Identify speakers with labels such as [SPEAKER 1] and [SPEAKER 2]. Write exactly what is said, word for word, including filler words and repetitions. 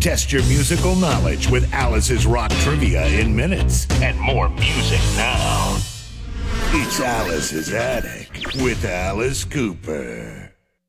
[SPEAKER 1] Test your musical knowledge with Alice's Rock Trivia in minutes. And more music now. It's Alice's Attic with Alice Cooper.